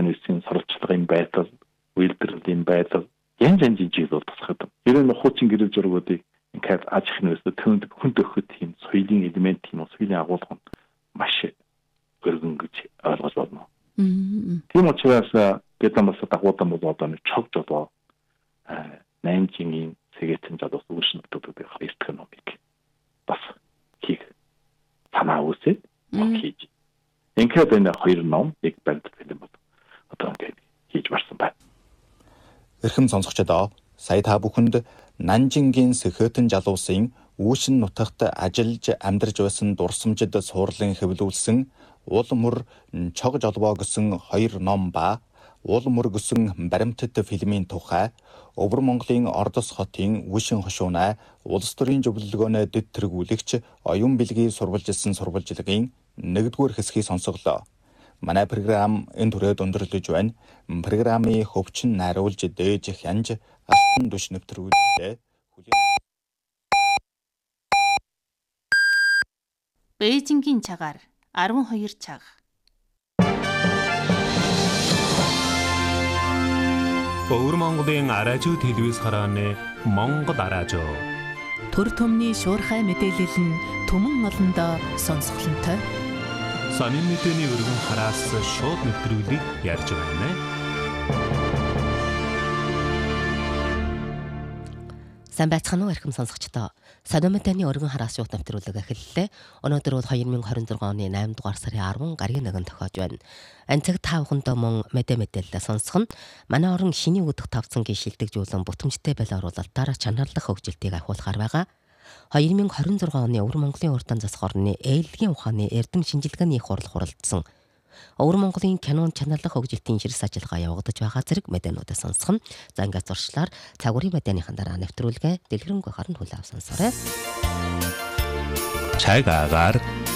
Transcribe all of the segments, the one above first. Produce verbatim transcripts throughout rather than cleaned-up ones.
ухааны үсгийн сурвалжлагын байдал, үйлдвэрлэлийн байдал янз янзын жиглэл тусахад. Ер нь хуучин гэрэл зургуудыг ингээд аж ахны өсөлт төнд хүнд өгөхөд тийм соёлын элемент тийм соёлын агуулга нь маш өргөн гэж ойлгож байна. Тийм учраас бид намаас дагуудан бол одоо нэг чог жолоо Нанжингийн цэгийн жадус үүшин нөтөдөө хоёр дахь номыг бас хийх санаа үүсээд хийж. Ингээд энэ хоёр ном нэг банд film бол одоо ингээд хийж барсан байна. Эрхэм сонсогчдоо, сая та бүхэнд Нанжингийн Сэхэтэн жалуусын үүшин нутагт ажиллаж амьдарч байсан дурсамжид суурлан хэвлүүлсэн Уул мөр чог жолбоо гэсэн хоёр ном ба Уул мөр гэсэн баримтат фильмийн тухай Өвөр Монголын Ордос хотын Үүшин хошуунай улс төрийн зөвлөлгөөнөө дэд тэргүүлэгч оюун бэлгийн сурвалжилсан сурвалжлагын нэгдүгээр хэсгийг сонсголоо. Манай програм энэ түрээд өндөрлөж байна. Програмын хөвчин найруулж дээж хянж алтан түш нэвтрүүлэлтэй хүлээн. Бээжингийн цагаар арван хоёр цаг. Өвөр Монголын аражуу телевиз харааны Монгол аражуу. Төр төмний шуурхай мэдээлэл нь түмэн олондоо сонсголонтой. Сонин мэдээний өргөн хараас шууд нэвтрүүлгийг ярьж байна. Сайн байцгаана уу эрхэм сонсогчдоо. Сонин мэдээний өргөн хараас шууд нэвтрүүлэг эхэллээ. Өнөөдөр бол хоёр мянга хорин зургааны оны найман дугаар сарын арван гаргийн нэгэн тохиож байна. Энэ цаг та бүхэндээ мөн мэдээ мэдээлэл сонсох нь манай орон шинийн өдөх тавцангийн шилдэгжүүлэн бүтэмжтэй байл оруулалтаар чанарлах хөгжилтийг ахиулахаар байгаа. хоёр мянга хорин зургааны оны Өвөр Монголын уртан засах орны ээлжийн ухааны эрдэм шинжилгээний их хурал хуралдсан. Өвөр Монголын кинон чанарлах хөгжилтийн ширс ажиллагаа явагдаж байгаа зэрэг мэдээнүүдээ сонсох нь. За ингээд зуршлаар цагуурийн мэдээний дараа нэвтрүүлгээ дэлгэрэнгүй харан хүлээ авсан сонсоорой. Цагаагаар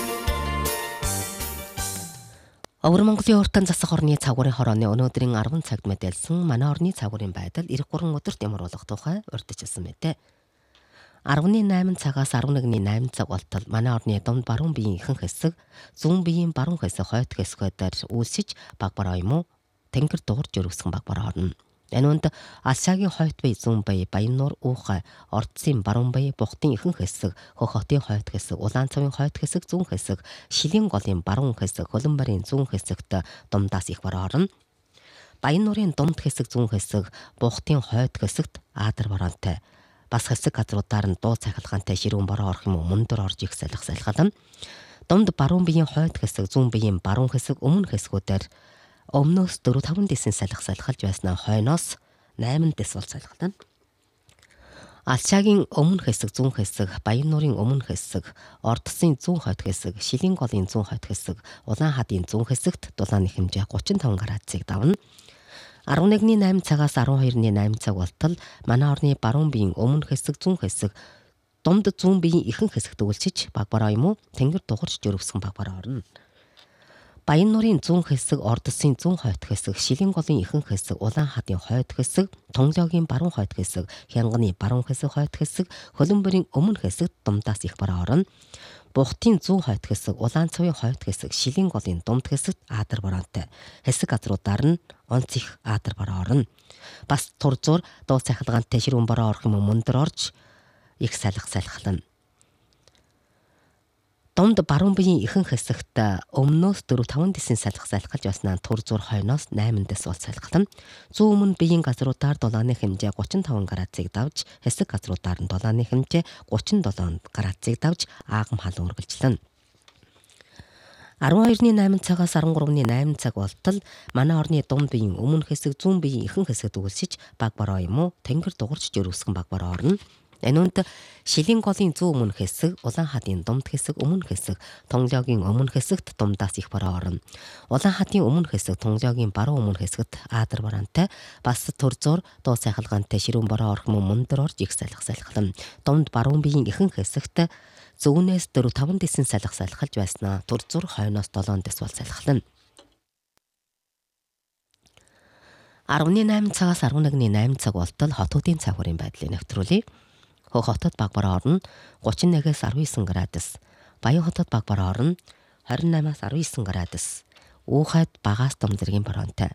Өвөр Монголын уртан засах орны цагуурийн хорооны өнөөдрийн арван цагт мэдээлсэн манай орны цагуурийн байдал эх гурван өдөрт ямруулах тухай урьдчилсан мэдээ. арван найман цагаас арван нэгний найман цаг болтол манай орны дунд баруун биеийн ихэнх хэсэг, зүүн биеийн баруун хэсэг хойд хэсгүүдээр үйлсэж баг бараа юм уу тэнгэр дуурж өргөсгөн баг бараа орно. Энэ үнд Алшаагийн хойд бие, зүүн бие, Баяннуур, Уухай, Ордсын баруун бие, Бухтын ихэнх хэсэг, Хөх хотын хойд хэсэг, Улаан цавын хойд хэсэг, зүүн хэсэг, Шилийн голын баруун хэсэг, Хөлбөмбөрийн зүүн хэсэгт дундаас их бараа орно. Баяннуурын дунд хэсэг, зүүн хэсэг, Бухтын хойд хэсэгт аадар бараантай. Бас хэсэг газруудаар нь дуу цахилгаантай ширүүн бороо орох юм уу мөндөр орж их салхи салхална. Дунд баруун биеийн хойд хэсэг, зүүн биеийн баруун хэсэг, өмнө хэсгүүдээр өмнөөс дөрөв таван дэсийн салхи салхалж байснаа хойноос найман дэс бол салхална. Алшаагийн өмнө хэсэг, зүүн хэсэг, Баяннуурын өмнө хэсэг, Ордсын зүүн хойд хэсэг, Шилийн голын зүүн хойд хэсэг, Улаан хадын зүүн хэсэгт дулааны хэмжээ гучин таван градусыг давна. арван нэгний найман цагаас арван хоёрны найман цаг болтол манай орны баруун биеийн өмнө хэсэг, зүүн хэсэг, дунд зүүн биеийн ихэнх хэсэгт үйлчиж баг бараа юм уу тэнгэр дугарч жөрөвсгөн баг бараа орно. Баяннуурын зүүн хэсэг, Ордсын зүүн хойд хэсэг, Шилийн голын ихэнх хэсэг, Улаан хадын хойд хэсэг, Тунлогийн баруун хойд хэсэг, Хянганы баруун хэсэг хойд хэсэг, Хөлбөмбөрийн өмнө хэсэгт дундаас их бараа орно. Бухтын зүүн хойд хэсэг, Улаан цавын хойд хэсэг, Шилийн голын дунд хэсэгт аадар бараантай. Хэсэг газруудаар нь онц их аадар бараа орно. Бас тур зур дуу цахилгаантай ширүүн бороо орох юм мөндөр орж их салхи салхална. Дунд баруун биеийн ихэнх хэсэгт өмнөөс дөрөв таван дэсийн салхи салхалж байснаа тур зур хойноос найман дэс бол салхална. Зүүн өмнө биеийн газруудаар дулааны хэмжээ гучин таван градусыг давж, хэсэг газруудаар нь дулааны хэмжээ гучин долоон градусыг давж аагам халуун үргэлжлэнэ. арван хоёрны найман цагаас арван гуравны найман цаг болтол манай орны дунд биеийн өмнө хэсэг, зүүн биеийн ихэнх хэсэгт үйлсэж баг бараа юм уу тэнгэр дугарч жөрөвсгөн баг бараа орно. Энэ үнд Шилийн голын зүүн өмнө хэсэг, Улаан хадын дунд хэсэг, өмнө хэсэг, Тунлогийн өмнө хэсэгт дундаас их бараа орно. Улаан хадын өмнө хэсэг, Тунлогийн баруун өмнө хэсэгт аадар бараантай, бас тур зур дуу цахилгаантай ширүүн бороо орох юм мөндөр орж их салхи салхална. Дунд баруун биеийн ихэнх хэсэгт зүүнээс дөрөв таван дэсийн салхи салхалж байснаа тур зур хойноос долоон дэс бол салхална. арван найман цагаас арван нэгний найман цаг болтол хотуудын цагуурийн байдлыг нэвтрүүлье. Хөх хотод баг бараа орно гучин нэгээс арван девять градус. Баян хотод баг бараа орно двадцать восемь-аас арван девять градус. Уухайд багаас дом зэргийн бараантай.